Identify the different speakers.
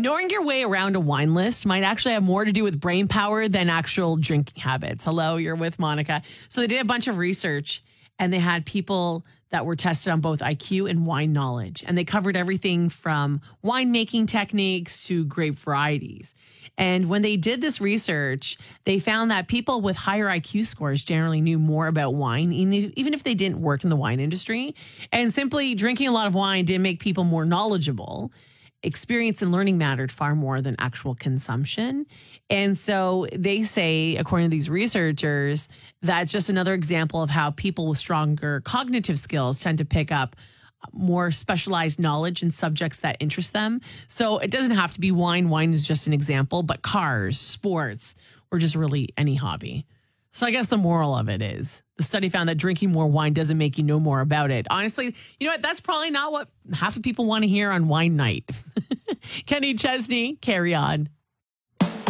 Speaker 1: Knowing your way around a wine list might actually have more to do with brain power than actual drinking habits. Hello, you're with Monica. So they did a bunch of research and they had people that were tested on both IQ and wine knowledge. And they covered everything from winemaking techniques to grape varieties. And when they did this research, they found that people with higher IQ scores generally knew more about wine, even if they didn't work in the wine industry. And simply drinking a lot of wine didn't make people more knowledgeable. Experience and learning mattered far more than actual consumption. And so they say, according to these researchers, that's just another example of how people with stronger cognitive skills tend to pick up more specialized knowledge in subjects that interest them. So it doesn't have to be wine. Wine is just an example, but cars, sports, or just really any hobby. So I guess the moral of it is the study found that drinking more wine doesn't make you know more about it. Honestly, you know what? That's probably not what half of people want to hear on wine night. Kenny Chesney, carry on.